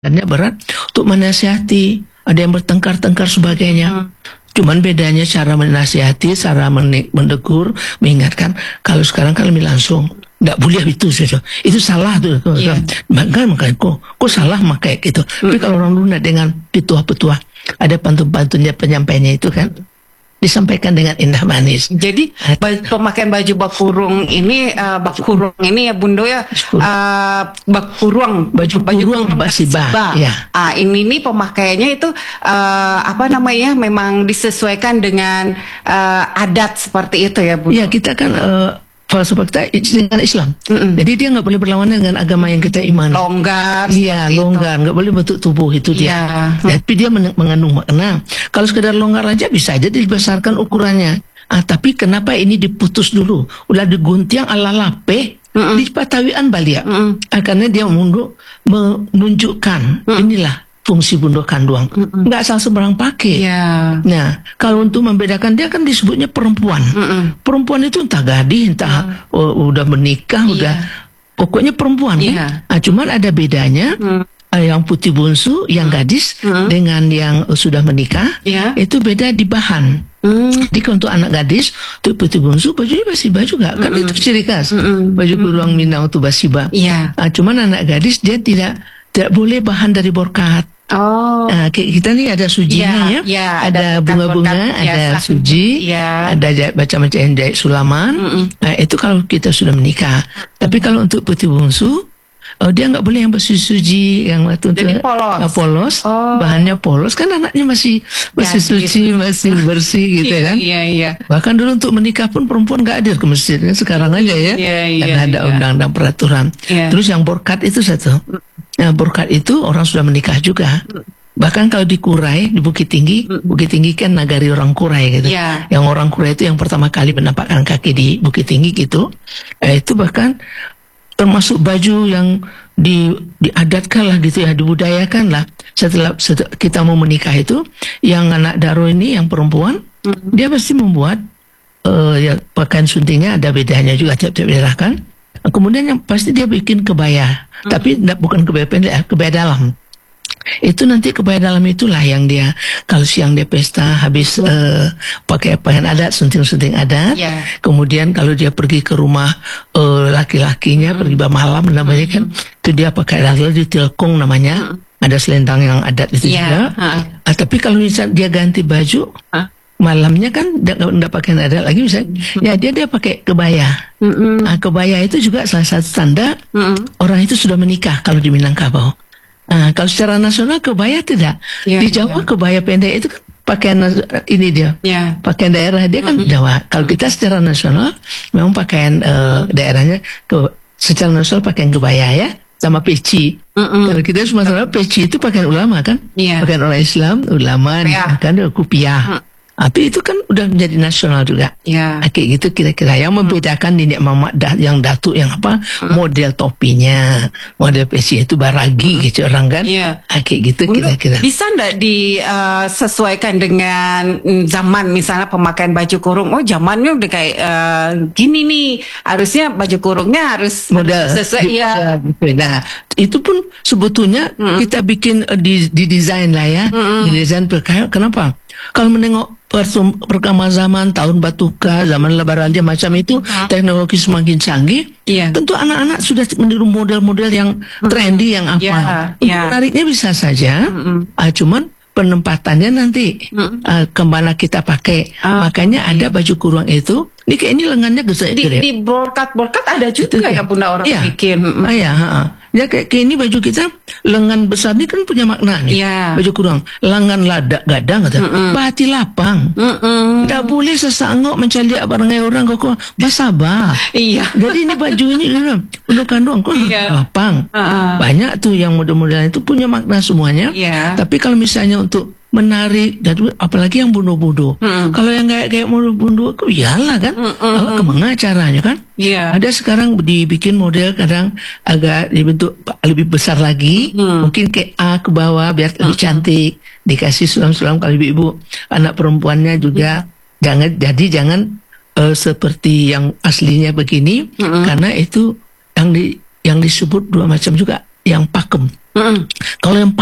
bebannya berat untuk menasihati. Ada yang bertengkar-tengkar sebagainya. Cuman bedanya cara menasihati, cara menegur, mengingatkan. Kalau sekarang kan lebih langsung. Nggak boleh itu saja. Itu salah tuh. Makanya kok salah makanya gitu. Tapi kalau orang dulu dengan petua-petua, ada pantun-pantunnya penyampainya itu kan, disampaikan dengan indah manis. Jadi pemakaian baju bakurung ini ya Bundo ya, baju kurung basibah. Ya. Ini nih pemakaiannya itu memang disesuaikan dengan adat seperti itu ya Bundo. Ya, kita kan falsafah kita dengan Islam. Jadi dia nggak boleh berlawanan dengan agama yang kita imani. Longgar. Iya, longgar, nggak boleh bentuk tubuh itu dia. Tapi dia mengandung makna. Kalau sekedar longgar aja bisa aja dibesarkan ukurannya. Tapi kenapa ini diputus dulu? Udah digunting ala lape di Patawian Balia. Karena dia menunjukkan inilah fungsi Bundo Kanduang. Nggak asal sembarang pakai. Nah, kalau untuk membedakan dia kan disebutnya perempuan. Perempuan itu entah gadis, entah udah menikah, pokoknya perempuan kan. Cuman ada bedanya. Yang putih bungsu, yang gadis dengan yang sudah menikah, itu beda di bahan. Jadi untuk anak gadis, untuk putih bungsu bajunya basibah juga, kan itu ciri khas. Baju kurung Minang itu basibah. Cuman anak gadis dia tidak boleh bahan dari borkat. Kita nih ada sujinya ada bunga-bunga, ada suji, ada macam-macam jahit sulaman. Itu kalau kita sudah menikah. Tapi kalau untuk putih bungsu, dia nggak boleh yang bersuji, yang polos. Bahannya polos, kan anaknya masih suci, masih bersih gitu kan. Bahkan dulu untuk menikah pun perempuan nggak hadir ke masjid. Sekarang aja ya, karena ada undang-undang peraturan. Terus yang borkat itu satu. Nah, borkat itu orang sudah menikah juga. Bahkan kalau di Kurai, di Bukit Tinggi kan nagari orang Kurai gitu. Yang orang Kurai itu yang pertama kali menampakkan kaki di Bukit Tinggi gitu. Itu bahkan termasuk baju yang diadatkan lah gitu ya, dibudayakan lah. Setelah kita mau menikah itu, yang anak daro ini, yang perempuan, dia pasti membuat pakaian suntingnya ada bedanya juga tiap-tiap daerah kan. Kemudian yang pasti dia bikin kebaya, tapi bukan kebaya pendek, kebaya dalam. Itu nanti kebaya dalam itulah yang dia kalau siang dia pesta habis pakai pakaian adat, sunting-sunting adat. Kemudian kalau dia pergi ke rumah laki-lakinya, pergi malam namanya kan, itu dia pakai adat di tilkung namanya. Ada selendang yang adat itu juga. Tapi kalau misalnya dia ganti baju, malamnya kan nggak pakai adat lagi misalnya, dia pakai kebaya. Kebaya itu juga salah satu tanda orang itu sudah menikah kalau di Minangkabau. Kalau secara nasional kebaya tidak. Di Jawa kebaya pendek itu kan pakaian ini dia, pakaian daerah dia kan Jawa. Kalau kita secara nasional memang pakaian daerahnya secara nasional pakaian kebaya ya, sama peci. Kalau kita Sumatera peci itu pakaian ulama kan, pakaian orang Islam, ulama kan kupiah. Tapi itu kan udah menjadi nasional juga. Kayak gitu kira-kira yang membedakan Nenek Mamat yang datuk yang apa, model topinya, model peci itu baragi gitu orang kan. Kayak gitu kira-kira. Bisa nggak disesuaikan dengan zaman, misalnya pemakaian baju kurung? Oh, zamannya udah kayak gini nih, harusnya baju kurungnya harus model sesuai. Nah, itu pun sebetulnya kita bikin di desain lah ya, di desain berkait. Kenapa? Kalau menengok perkembangan zaman, tahun batuka, zaman lebaran dia macam itu, teknologi semakin canggih, tentu anak-anak sudah meniru model-model yang trendy, yang apa. Menariknya bisa saja, cuman penempatannya nanti kemana kita pakai. Makanya ada baju kurung itu, ini lengannya gede. Di borkat ada juga ya Bunda orang bikin. Ya kayak ini baju kita lengan besar ini kan punya makna nih. Baju kurung lengan ladak gadang kata bati lapang. Nggak boleh sesangok mencari barangai orang kok basabah. Jadi ini baju ini untuk kandung kok lapang. Banyak tuh yang model-model itu punya makna semuanya. Tapi kalau misalnya untuk menarik, dan apalagi yang bundo-bundo. Kalau yang kayak bundo-bundo, iyalah kan, kemana caranya kan? Ada sekarang dibikin model kadang agak dibentuk lebih besar lagi, mungkin kayak A ke bawah biar lebih cantik, dikasih sulam-sulam kalau ibu-ibu, anak perempuannya juga jangan seperti yang aslinya begini, karena itu yang disebut dua macam juga. yang pakem. Kalau yang